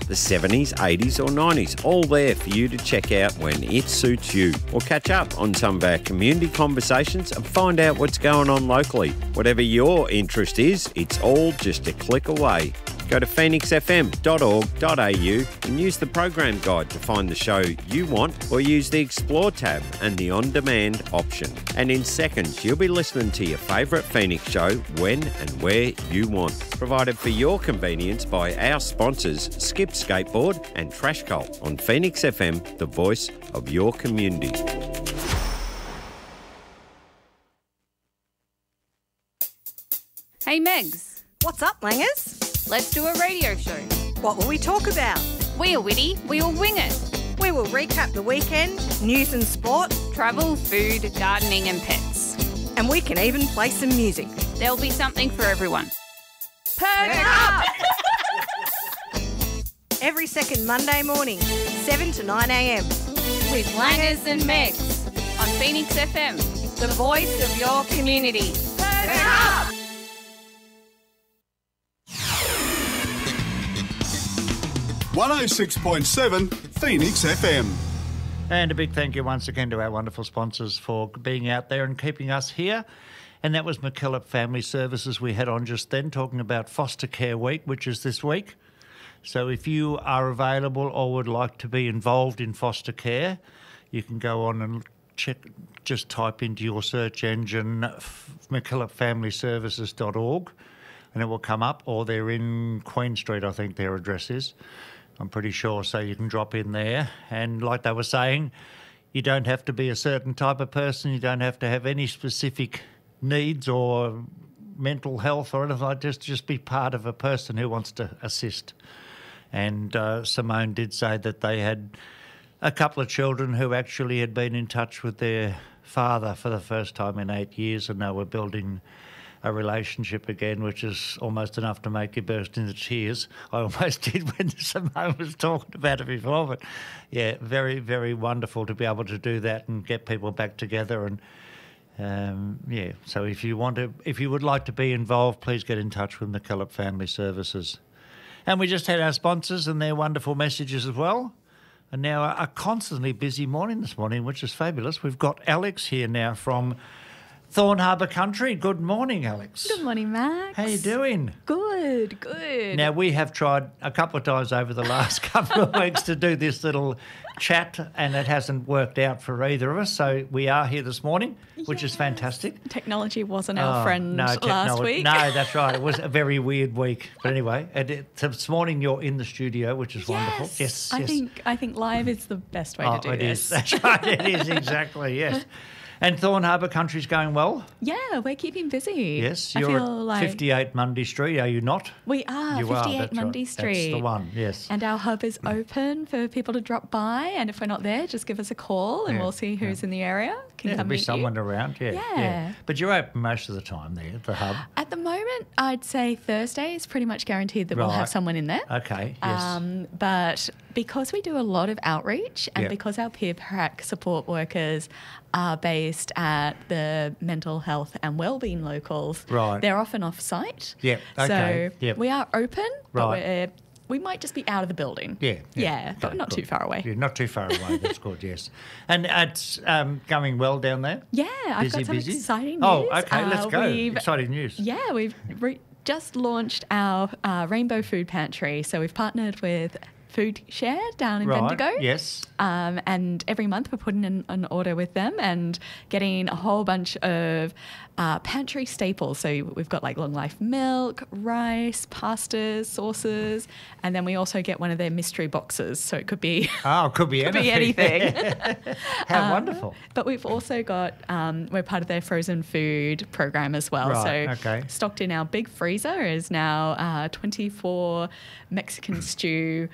the 70s, 80s or 90s, all there for you to check out when it suits you. Or catch up on some of our community conversations and find out what's going on locally. Whatever your interest is, it's all just a click away. Go to phoenixfm.org.au and use the program guide to find the show you want, or use the Explore tab and the On Demand option. And in seconds, you'll be listening to your favourite Phoenix show when and where you want. Provided for your convenience by our sponsors, Skip Skateboard and Trash Cult on Phoenix FM, the voice of your community. Hey Megs, What's up, Langers? let's do a radio show. What will we talk about? We are witty, we will wing it. We will recap the weekend, news and sport, Travel, food, gardening and pets. and we can even play some music. There'll be something for everyone. Perk up! Every second Monday morning, 7 to 9 a.m. with Langers and Megs on Phoenix FM, the voice of your community. Perk up! 106.7 Phoenix FM. And a big thank you once again to our wonderful sponsors for being out there and keeping us here. And that was McKillop Family Services we had on just then, talking about Foster Care Week, which is this week. So if you are available or would like to be involved in foster care, you can go on and just type into your search engine mckillopfamilyservices.org and it will come up, or they're in Queen Street, I think their address is. I'm pretty sure, so you can drop in there. And like they were saying, you don't have to be a certain type of person. You don't have to have any specific needs or mental health or anything like that. Just be part of a person who wants to assist. And Simone did say that they had a couple of children who actually had been in touch with their father for the first time in 8 years, and they were building a relationship again, which is almost enough to make you burst into tears. I almost did when Simone was talking about it before, but yeah, very, very wonderful to be able to do that and get people back together. And yeah, so if you would like to be involved, please get in touch with McKillop Family Services. And we just had our sponsors and their wonderful messages as well. And now a constantly busy morning this morning, which is fabulous. We've got Alex here now from Thorn Harbour Country. Good morning, Alex. Good morning, Max. How you doing? Good, good. Now, we have tried a couple of times over the last couple of weeks to do this little chat, and it hasn't worked out for either of us. So we are here this morning, which is fantastic. Technology wasn't our friend last week. No, that's right. It was a very weird week. But anyway, this morning you're in the studio, which is wonderful. Yes, I think live is the best way to do it this. Is. That's right. It is, exactly, yes. And Thorn Harbour Country's going well? Yeah, we're keeping busy. Yes, you're at 58 Mundy Street, are you not? We are, you 58 Mundy right. Street. That's the one, yes. And our hub is open for people to drop by, and if we're not there, just give us a call and we'll see who's in the area. There'll be someone around, yeah. But you're open most of the time there at the hub? At the moment, I'd say Thursday is pretty much guaranteed that we'll have someone in there. Okay, yes. But because we do a lot of outreach and because our peer prac support workers are based at the mental health and wellbeing locals, they're often off-site. Yeah, okay. So we are open, but we might just be out of the building. Yeah, but not too far away. Yeah, not too far away, that's good, yes. And it's going well down there? Yeah, I've got some exciting news. Oh, okay, let's go. Exciting news. Yeah, we've just launched our Rainbow Food Pantry. So we've partnered with Food Share down in Bendigo. Yes. And every month we're putting in an order with them and getting a whole bunch of pantry staples. So we've got like long life milk, rice, pastas, sauces, and then we also get one of their mystery boxes. So it could be could be anything. How wonderful. But we've also got we're part of their frozen food program as well. So stocked in our big freezer is now 24 Mexican stew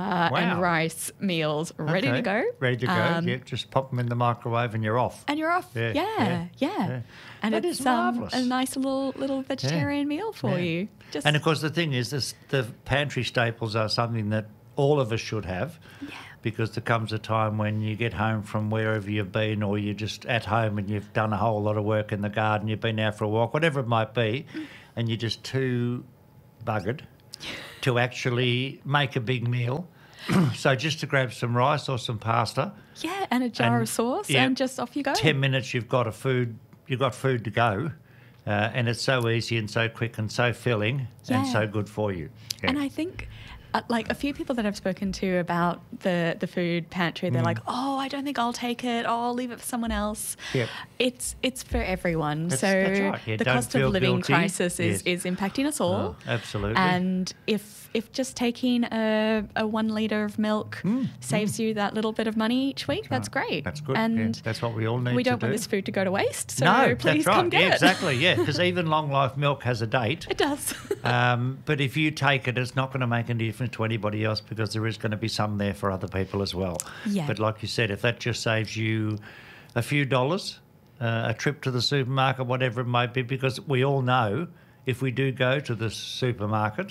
and rice meals ready to go. Ready to go, just pop them in the microwave and you're off. And you're off, yeah. And that it's is marvellous. A nice little vegetarian meal for you. And of course the thing is, the pantry staples are something that all of us should have. Yeah. Because there comes a time when you get home from wherever you've been, or you're just at home and you've done a whole lot of work in the garden, you've been out for a walk, whatever it might be, and you're just too buggered to actually make a big meal. So just to grab some rice or some pasta. Yeah, and a jar And- of sauce, yeah, and just off you go. 10 minutes, you've got food to go. And it's so easy and so quick and so filling and Yeah. so good for you. Yeah. And I think, like a few people that I've spoken to about the food pantry, they're like, "Oh, I don't think I'll take it. Oh, I'll leave it for someone else." Yep. It's for everyone. That's so right. Yeah, the don't cost of feel living guilty. crisis Yes. is impacting us all. Oh, absolutely. And if just taking a 1 litre of milk saves you that little bit of money each week, that's great. That's good. And yeah, that's what we all need we to don't do. want this food to go to waste. So No, please that's right. come get Yeah, it. exactly. Yeah, because even long life milk has a date. It does. But if you take it, it's not going to make any difference to anybody else because there is going to be some there for other people as well. Yeah. But like you said, if that just saves you a few dollars, a trip to the supermarket, whatever it might be, because we all know if we do go to the supermarket,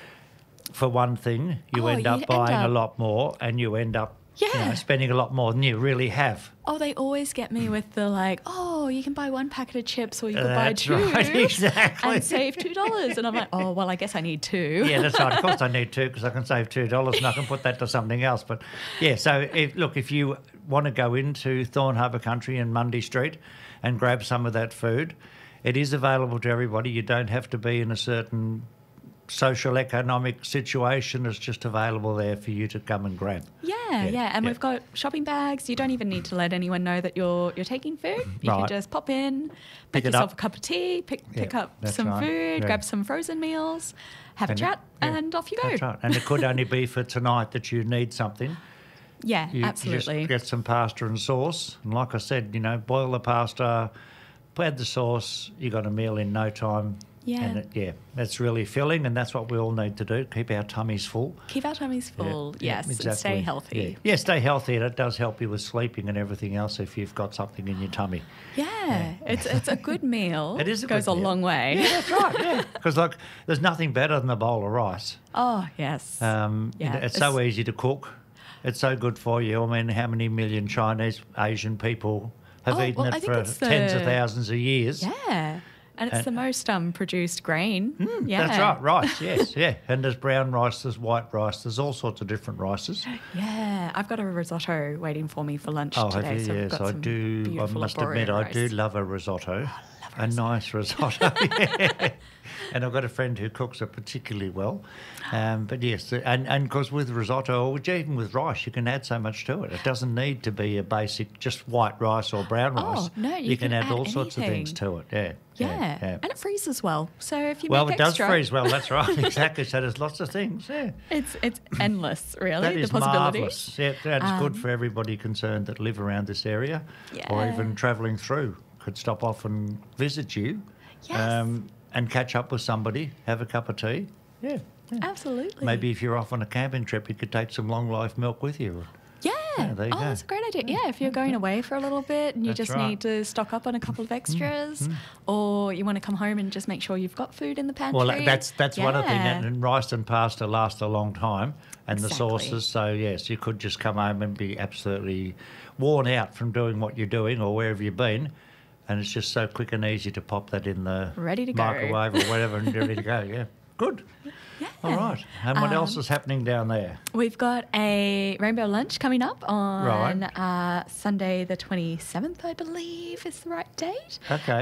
for one thing, you end up buying a lot more and you end up Yeah. spending a lot more than you really have. Oh, they always get me with the like, oh, you can buy 1 packet of chips or you could buy That's 2 right, exactly. and save $2. And I'm like, oh, well, I guess I need 2. Yeah, that's right. Of course, I need 2 because I can save $2 and I can put that to something else. But yeah, so if you want to go into Thorn Harbour Country and Mundy Street and grab some of that food, it is available to everybody. You don't have to be in a certain social economic situation. It's just available there for you to come and grab. Yeah. And yeah. we've got shopping bags. You don't even need to let anyone know that you're taking food. You can Right. just pop in, Pick pick it yourself up. a cup of tea, pick up that's some right. food, Yeah. grab some frozen meals, have And a chat, yeah, and off you go. That's right. And it could only be for tonight that you need something. Yeah, You absolutely. just get some pasta and sauce. And like I said, boil the pasta, add the sauce, you got a meal in no time. Yeah. And that's really filling, and that's what we all need to do, keep our tummies full. Keep our tummies full, Yeah, yes, and exactly. stay healthy. Yeah. Stay healthy, and it does help you with sleeping and everything else if you've got something in your tummy. Yeah, it's a good meal. It is a goes good a meal. long way. Yeah, that's right, yeah. Because, there's nothing better than a bowl of rice. Oh yes. Yeah, it's so easy to cook. It's so good for you. I mean, how many million Chinese, Asian people have Oh, eaten well, I it think for it's tens of the- thousands of years? Yeah, and it's the most produced grain. Yeah, That's right, rice, yes, yeah. And there's brown rice, there's white rice, there's all sorts of different rices. Yeah, I've got a risotto waiting for me for lunch Oh, today. have you? So I've Yes, got I some do. I beautiful must admit, Arboreal I do rice. love a risotto. A nice risotto, yeah. And I've got a friend who cooks it particularly well. But yes, and because with risotto, or even with rice, you can add so much to it. It doesn't need to be a basic, just white rice or brown Oh, rice. no, you can can add all add sorts of things anything. to it. Yeah. Yeah. yeah. And it freezes well. So if you Well, make it does extra, freeze well. That's right, exactly. So there's lots of things. Yeah. It's endless, really. That the is possibilities. marvellous. Yeah, that's good for everybody concerned that live around this area or Yeah. even travelling through. Could stop off and visit you Yes. and catch up with somebody, have a cup of tea. Yeah. Absolutely. Maybe if you're off on a camping trip, you could take some long life milk with you. Yeah. there you go. That's a great idea. Yeah, if you're going away for a little bit and you That's just right. need to stock up on a couple of extras, or you want to come home and just make sure you've got food in the pantry. Well, that's one of the things. Yeah. And rice and pasta last a long time, and the Exactly. sauces. So yes, you could just come home and be absolutely worn out from doing what you're doing or wherever you've been, and it's just so quick and easy to pop that in the Ready to go. microwave or whatever and ready to go. Yeah, good. All right. And what else is happening down there? We've got a rainbow lunch coming up on Sunday the 27th, I believe is the right date. Okay.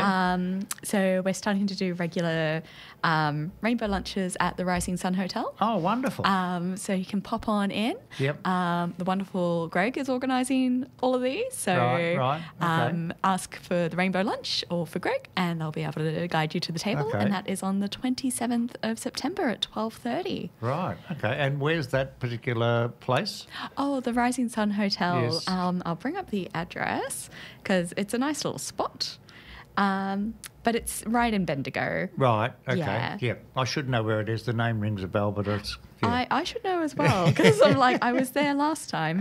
So we're starting to do regular rainbow lunches at the Rising Sun Hotel. Oh, wonderful. So you can pop on in. Yep. The wonderful Greg is organising all of these. So Right, okay. ask for the rainbow lunch or for Greg and they'll be able to guide you to the table. Okay. And that is on the 27th of September at 12:30. Right. Okay. And where's that particular place? Oh, the Rising Sun Hotel. Yes. I'll bring up the address because it's a nice little spot. But it's right in Bendigo. Right. Okay. Yeah. I should know where it is. The name rings a bell, but it's. Yeah. I should know as well because I'm like, I was there last time.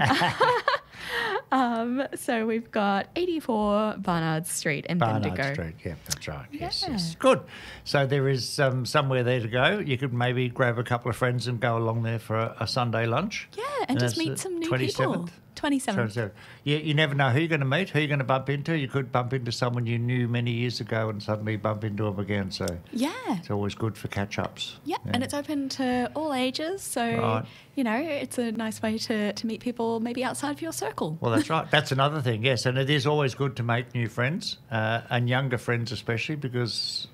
So we've got 84 Barnard Street in Barnard Bendigo. Street. Yeah, that's right. Yes, Yeah. yes. Good. So there is somewhere there to go. You could maybe grab a couple of friends and go along there for a Sunday lunch. Yeah, and just that's meet the some new 27th. people. 27th. You never know who you're going to meet, who you're going to bump into. You could bump into someone you knew many years ago and suddenly bump into them again. So Yeah. it's always good for catch-ups. Yeah, and it's open to all ages, so Right. it's a nice way to meet people maybe outside of your circle. Well, that's right. That's another thing, yes. And it is always good to make new friends, and younger friends especially, because,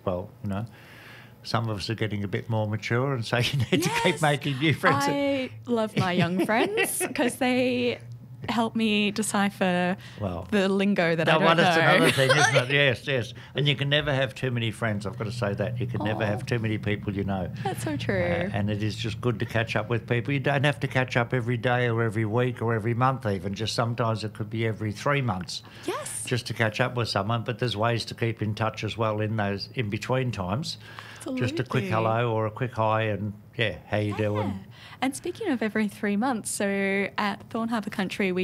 some of us are getting a bit more mature, and so you need to keep Yes. making new friends. I love my young friends because they help me decipher the lingo that I don't know. That's another thing, isn't it? Yes, yes. And you can never have too many friends. I've got to say that. You can never have too many people you know. That's so true. And it is just good to catch up with people. You don't have to catch up every day or every week or every month even. Just sometimes it could be every 3 months. Yes. Just to catch up with someone. But there's ways to keep in touch as well in those in-between times. Just a quick Absolutely. hello or a quick hi and, how you doing? And speaking of every 3 months, so at Thorn Harbour Country,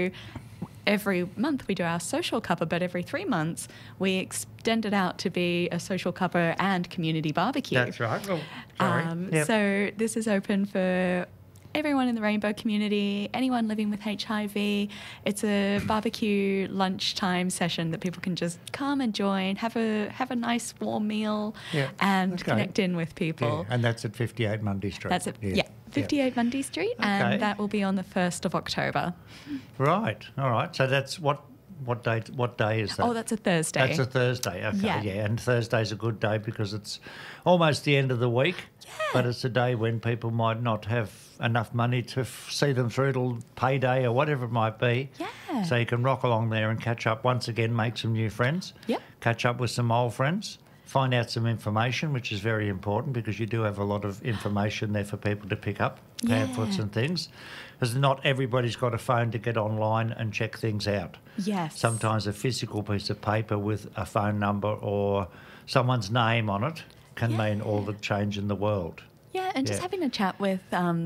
every month we do our social cuppa, but every 3 months we extend it out to be a social cuppa and community barbecue. That's right. Oh, sorry. Yep. So this is open for everyone in the rainbow community, anyone living with HIV. It's a barbecue lunchtime session that people can just come and join, have a nice warm meal, Yeah, and okay. connect in with people. Yeah, and that's at 58 Mundy Street. That's it. Yeah, 58 Mundy Street, Okay. and that will be on the 1st of October. Right. All right. So that's what day? What day is that? Oh, that's a Thursday. That's a Thursday. Okay. Yeah. Yeah. And Thursday's a good day because it's almost the end of the week. Yeah. But it's a day when people might not have enough money to see them through till payday or whatever it might be. Yeah. So you can rock along there and catch up once again, make some new friends. Yep. Catch up with some old friends. Find out some information, which is very important because you do have a lot of information there for people to pick up, pamphlets Yeah. and things. Because not everybody's got a phone to get online and check things out. Yes. Sometimes a physical piece of paper with a phone number or someone's name on it can mean all the change in the world. Yeah, and just Yeah. having a chat with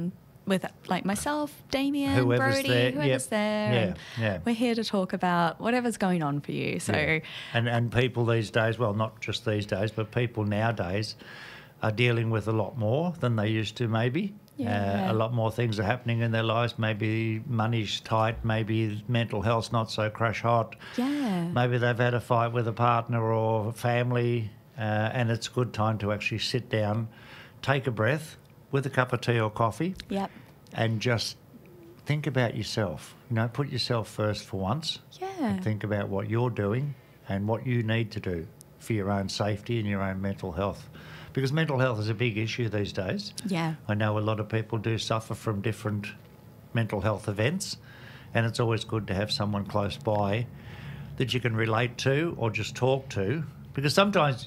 like myself, Damien, Whoever's Brody, there, whoever's yep. there. Yeah, and yeah. We're here to talk about whatever's going on for you. So Yeah. And people these days, well, not just these days, but people nowadays are dealing with a lot more than they used to maybe. Yeah. A lot more things are happening in their lives. Maybe money's tight, maybe mental health's not so crash hot. yeah. Maybe they've had a fight with a partner or family, and it's a good time to actually sit down, take a breath with a cup of tea or coffee, Yep. and just think about yourself. Put yourself first for once. Yeah. And think about what you're doing and what you need to do for your own safety and your own mental health. Because mental health is a big issue these days. Yeah. I know a lot of people do suffer from different mental health events, and it's always good to have someone close by that you can relate to or just talk to. Because sometimes,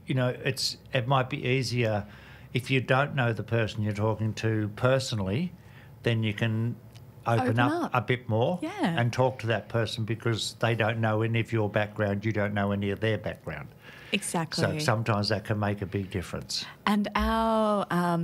it might be easier if you don't know the person you're talking to personally, then you can open up a bit more and talk to that person because they don't know any of your background, you don't know any of their background. Exactly. So sometimes that can make a big difference. And our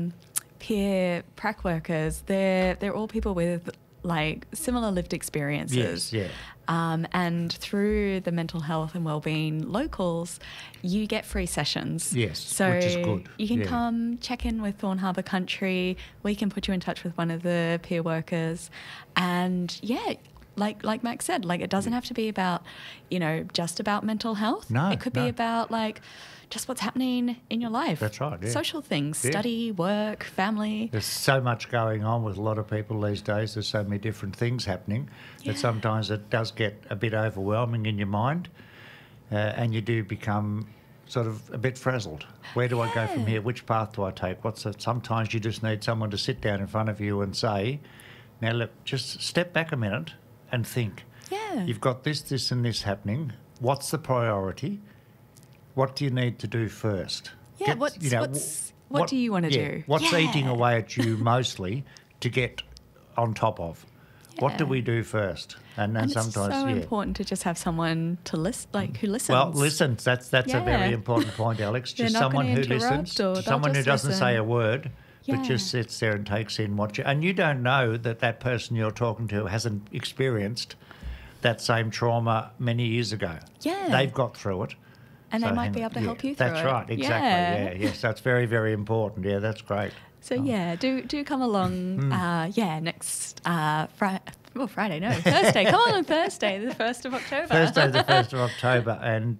peer prac workers, they're all people with like similar lived experiences. Yes, yeah. And through the mental health and wellbeing locals, you get free sessions. Yes, so which is good. You can Yeah. come check in with Thorn Harbour Country. We can put you in touch with one of the peer workers, and like Max said, it doesn't have to be about, just about mental health. No, it could no. be about just what's happening in your life. That's right, yeah. Social things, Yeah. study, work, family. There's so much going on with a lot of people these days. There's so many different things happening that sometimes it does get a bit overwhelming in your mind, and you do become sort of a bit frazzled. Where do I go from here? Which path do I take? Sometimes you just need someone to sit down in front of you and say, now look, just step back a minute and think. Yeah. You've got this and this happening. What's the priority? What do you need to do first? Yeah, what do you want to do? What's Yeah. eating away at you mostly to get on top of? What do Yeah. we do first? And then And sometimes, it's so important to just have someone to listen, who listens. Well, listens. That's a Yeah. very important point, Alex. They're Just not someone gonna who interrupt listens, or they'll someone who just doesn't say a listen. word, but Yeah. just sits there and takes in what you... And you don't know that person you're talking to hasn't experienced that same trauma many years ago. Yeah. They've got through it. And they So might hang be on. able to help you through That's it. right, exactly. Yeah. Yes, that's very, very important. Yeah, that's great. So do come along. Next Well, Friday, no, Thursday. Come on Thursday, the 1st of October. Thursday, the 1st of October, and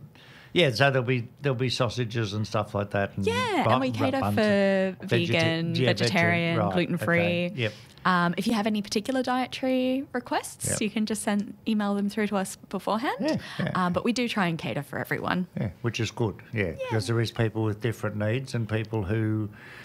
so there'll be sausages and stuff like that. And and we cater for vegan, vegetarian, right, gluten-free. Okay. Yep. If you have any particular dietary requests, you can just email them through to us beforehand. But we do try and cater for everyone. Yeah, which is good. Yeah, because there is people with different needs and people who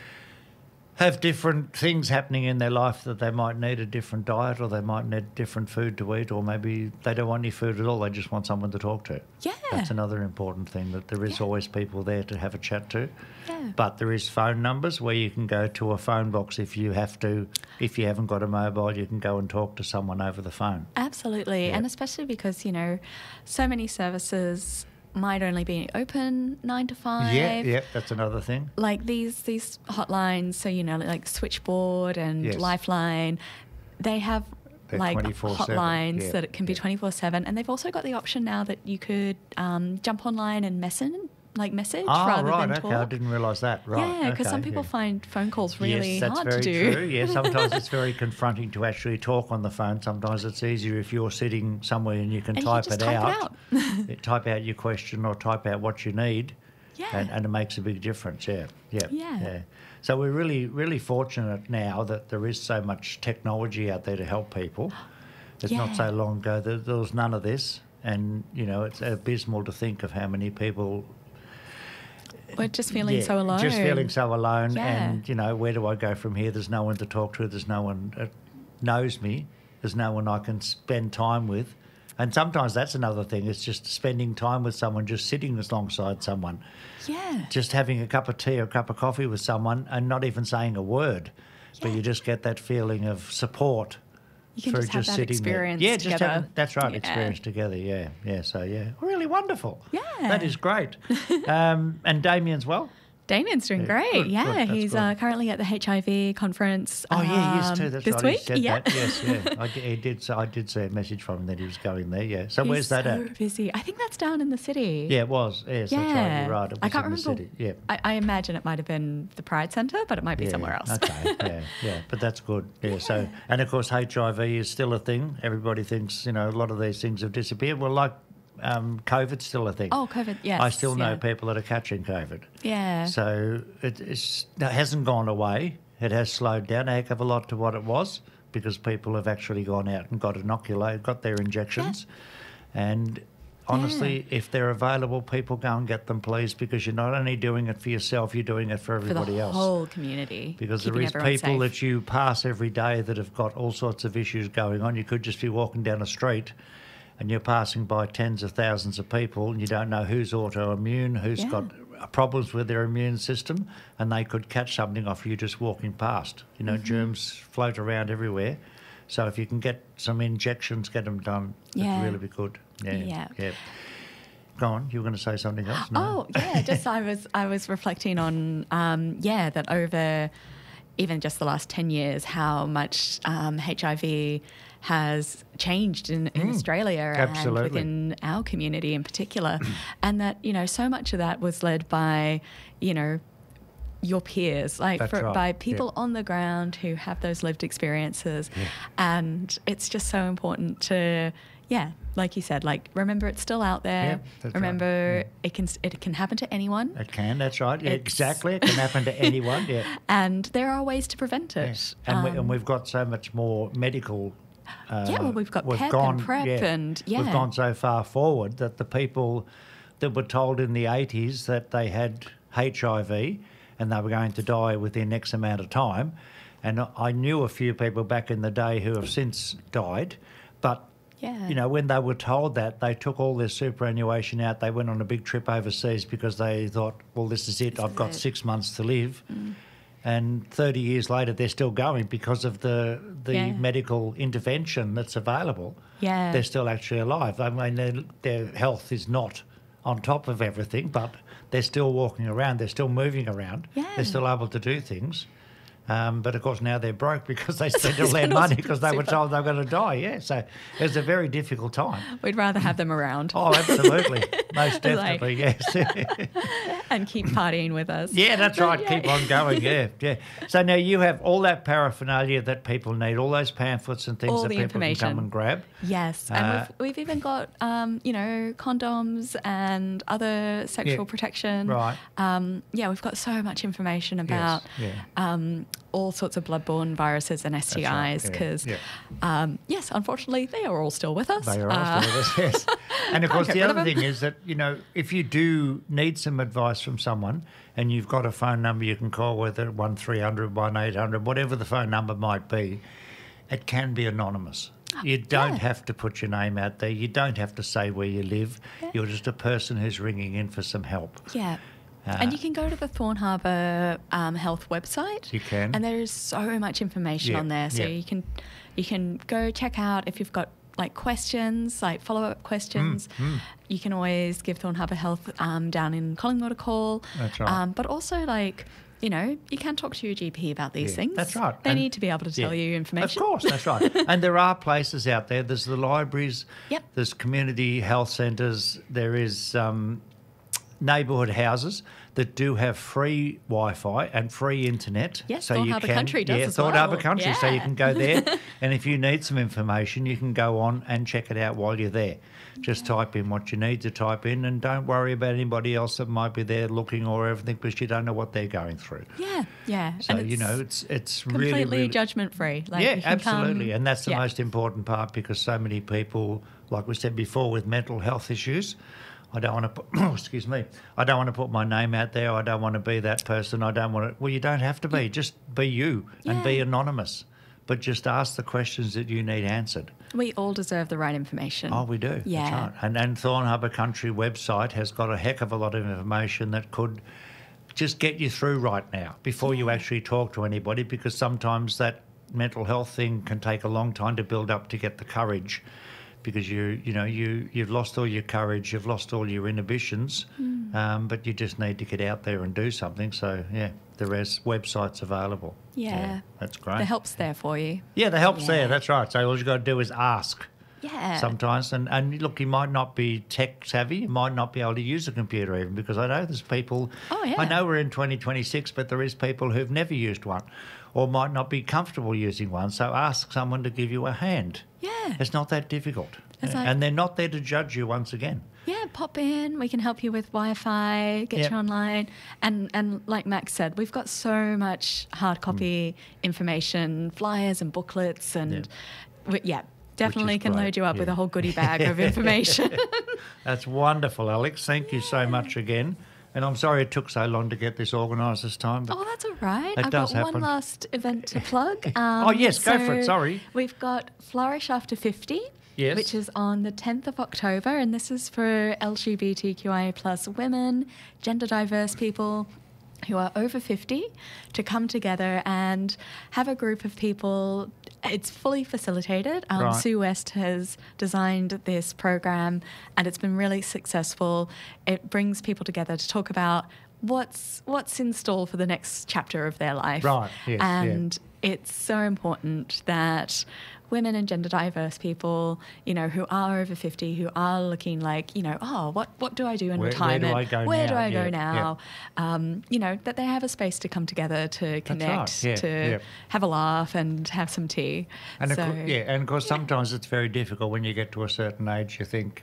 have different things happening in their life that they might need a different diet or they might need different food to eat, or maybe they don't want any food at all, they just want someone to talk to. Yeah. That's another important thing, that there is always people there to have a chat to. Yeah. But there is phone numbers where you can go to a phone box if you have to. If you haven't got a mobile, you can go and talk to someone over the phone. Absolutely. And especially because, so many services might only be open 9 to 5. Yeah, that's another thing. Like these hotlines, so like Switchboard and Lifeline, they have They're like 24/7. hotlines that it can be 24/7, and they've also got the option now that you could jump online and message rather than talk. I didn't realise that. Right. Yeah, because some people find phone calls really hard to do. Yes, that's very true. Yeah, sometimes it's very confronting to actually talk on the phone. Sometimes it's easier if you're sitting somewhere and you can type it out. Type out your question or type out what you need. Yeah. And it makes a big difference. Yeah. So we're really, really fortunate now that there is so much technology out there to help people. It's not so long ago that there was none of this. And, it's abysmal to think of how many people... We're just feeling so alone. Just feeling so alone. And, where do I go from here? There's no one to talk to. There's no one that knows me. There's no one I can spend time with. And sometimes that's another thing. It's just spending time with someone, just sitting alongside someone. Yeah. Just having a cup of tea or a cup of coffee with someone and not even saying a word. Yeah. But you just get that feeling of support. You can just have that experience together. That's right, experience together, yeah. So, really wonderful. Yeah. That is great. And Damien's well? Damien's doing great. Good, He's currently at the HIV conference. Oh, yeah, he is too. That's this right. week. He said that. Yes, I did see a message from him that he was going there. Yeah. So where's that at? So busy. I think that's down in the city. Yeah, it was. Yes, that's right. You're right. It was I can't in remember. the city. Yeah. I imagine it might have been the Pride Centre, but it might be somewhere else. Okay. Yeah. But that's good. Yeah. So, and of course, HIV is still a thing. Everybody thinks a lot of these things have disappeared. Well, like. COVID's still a thing. Oh, COVID, yes. I still know people that are catching COVID. Yeah. So it hasn't gone away. It has slowed down a heck of a lot to what it was because people have actually gone out and got inoculated, got their injections. Yeah. And honestly, if they're available, people go and get them, please, because you're not only doing it for yourself, you're doing it for everybody else. For the whole community. Because there is people that you pass every day that have got all sorts of issues going on. You could just be walking down a street and you're passing by tens of thousands of people and you don't know who's autoimmune, who's got problems with their immune system, and they could catch something off you just walking past. Germs float around everywhere. So if you can get some injections, get them done, it'd really be good. Yeah. Go on, you were going to say something else? No? Oh, yeah, just I was reflecting on, that over even just the last 10 years, how much HIV has changed in Australia and within our community in particular. And that, so much of that was led by, your peers, by people on the ground who have those lived experiences. Yeah. And it's just so important to, like you said, remember it's still out there. Yeah, remember it can happen to anyone. It can, that's right. Yeah, exactly. It can happen to anyone. Yeah. And there are ways to prevent it. Yes. And we've got so much more medical. We've got PEP and PrEP and we've gone so far forward that the people that were told in the 80s that they had HIV and they were going to die within X amount of time, and I knew a few people back in the day who have since died, but when they were told that, they took all their superannuation out. They went on a big trip overseas because they thought, well, this is it. I've got 6 months to live. And 30 years later, they're still going because of the medical intervention that's available. Yeah. They're still actually alive. I mean, their health is not on top of everything, but they're still walking around. They're still moving around. Yeah. They're still able to do things. But of course now they're broke because they spent all their spent all money because they were super. told they were going to die. Yeah, so it was a very difficult time. We'd rather have them around. Oh, absolutely, most Like- definitely, yes. And keep partying with us. Yeah, that's right. Keep on going. Yeah, yeah. So now you have all that paraphernalia that people need, all those pamphlets and things All that the people can information. come and grab. Yes, Uh, and we've even got condoms and other sexual protection. Right. We've got so much information about yeah. all sorts of bloodborne viruses and right, STIs yeah, because, yeah. yes, unfortunately, they are all still with us. They are also with us, yes. And of course, get the rid of other them. thing is that, if you do need some advice from someone and you've got a phone number you can call, whether 1300, 1800, whatever the phone number might be, it can be anonymous. You don't have to put your name out there. You don't have to say where you live. Yeah. You're just a person who's ringing in for some help. Yeah. And you can go to the Thorn Harbour Health website. You can. And there is so much information Yeah, on there. So yeah. you can go check out if you've got like questions, like follow-up questions. You can always give Thorn Harbour Health down in Collingwood a call. That's right. But also you can talk to your GP about these Yeah, things. that's right. They And- need to be able to tell Yeah. you information. Of course, that's right. And there are places out there. There's the libraries. Yep. There's community health centres. There is neighbourhood houses that do have free Wi-Fi and free internet. Yes, so Thorn you Harbour can, Country does yeah, as Thorn well. Harbour Country. So you Yeah. can go there, and if you need some information, you can go on and check it out while you're there. Just type in what you need to type in, and don't worry about anybody else that might be there looking or everything, because you don't know what they're going through. Yeah. So And it's completely really, really judgment-free. Like yeah, you can absolutely. come- And that's the yeah. most important part, because so many people, like we said before, with mental health issues, I don't want to put, excuse me, I don't want to put my name out there. I don't want to be that person. I don't want to, well, you don't have to be. Just be you and be Yeah. anonymous. But just ask the questions that you need answered. We all deserve the right information. Oh, we do. Yeah. That's right. And Thorn Harbour Country website has got a heck of a lot of information that could just get you through right now before you actually talk to anybody, because sometimes that mental health thing can take a long time to build up to get the courage, because you've lost all your courage, you've lost all your inhibitions, but you just need to get out there and do something. So, yeah, there is websites available. Yeah. That's great. The help's there for you. Yeah, the help's there, Yeah. that's right. So all you've got to do is ask. Yeah. Sometimes, and look, you might not be tech savvy, you might not be able to use a computer even, because I know there's people, Oh, yeah. I know we're in 2026, but there is people who've never used one or might not be comfortable using one, so ask someone to give you a hand. Yeah. It's not that difficult. It's like- And they're not there to judge you once again. Yeah, pop in. We can help you with Wi-Fi, get Yep. you online. And like Max said, we've got so much hard copy information, flyers and booklets, and definitely can great, load you up with yeah. a whole goodie bag of information. That's wonderful, Alex. Thank you so much again. And I'm sorry it took so long to get this organised this time. But Oh, that's all right. It I've does got happen. one last event to plug. Oh, yes, go for it, so sorry. We've got Flourish After 50, Yes. which is on the 10th of October, and this is for LGBTQIA plus women, gender diverse people who are over 50 to come together and have a group of people. It's fully facilitated. Right. Sue West has designed this program, and it's been really successful. It brings people together to talk about what's in store for the next chapter of their life. Right, yes, yeah. And it's so important that women and gender diverse people, who are over 50, who are looking like, what do I do in Where do retirement? I go Where now? do I go Yeah, now? That they have a space to come together to connect, yeah, to yeah. have a laugh and have some tea. And So, and of course, sometimes it's very difficult when you get to a certain age. You think,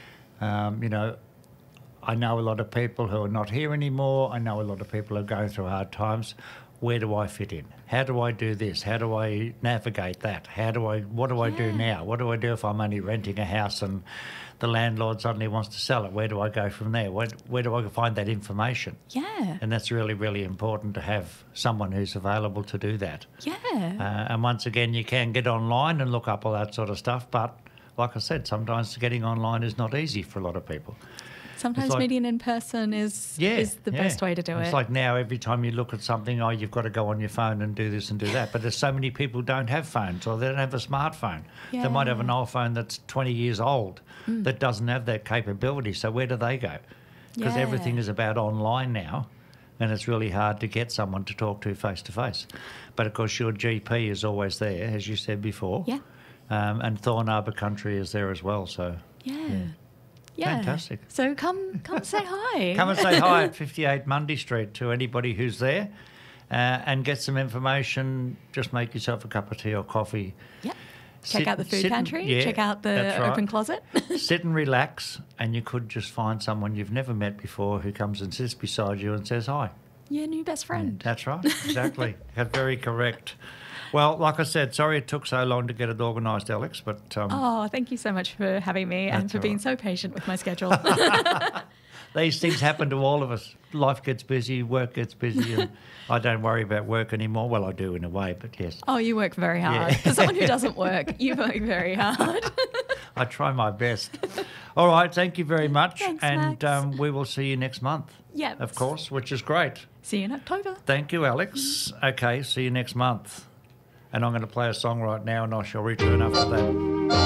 I know a lot of people who are not here anymore. I know a lot of people who are going through hard times. Where do I fit in? How do I do this? How do I navigate that? What do I do now? What do I do if I'm only renting a house and the landlord suddenly wants to sell it? Where do I go from there? Where do I find that information? Yeah. And that's really, really important to have someone who's available to do that. Yeah. And once again, you can get online and look up all that sort of stuff. But like I said, sometimes getting online is not easy for a lot of people. Sometimes like- meeting in person is the best way to do It's it. like now every time you look at something, you've got to go on your phone and do this and do that. But there's so many people who don't have phones, or they don't have a smartphone. They might have an old phone that's 20 years old that doesn't have that capability. So where do they go? Because Yeah. everything is about online now. and it's really hard to get someone to talk to face to face. But of course, your GP is always there, as you said before. Yeah. And Thorn Harbour Country is there as well. So Yeah. Fantastic. So come say hi. come and say hi at 58 Mundy Street to anybody who's there, and get some information. Just make yourself a cup of tea or coffee. Yeah. Check out the food pantry. Check out the open closet. Sit and relax, and you could just find someone you've never met before who comes and sits beside you and says hi. Your new best friend. That's right, exactly. That's very correct. Well, like I said, sorry it took so long to get it organised, Alex, but... Oh, thank you so much for having me and for being so patient with my schedule. These things happen to all of us. Life gets busy, work gets busy, and I don't worry about work anymore. Well, I do in a way, but yes. Oh, you work very hard. Yeah. For someone who doesn't work, you work very hard. I try my best. All right, thank you very much. Thanks, and Max. we will see you next month. Yeah. Of course, which is great. See you in October. Thank you, Alex. Okay, see you next month. And I'm going to play a song right now, and I shall return after that.